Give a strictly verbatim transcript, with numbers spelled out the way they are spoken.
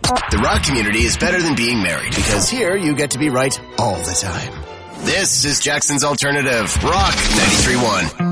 The rock community is better than being married because here you get to be right all the time. This is Jackson's Alternative, Rock ninety-three point one.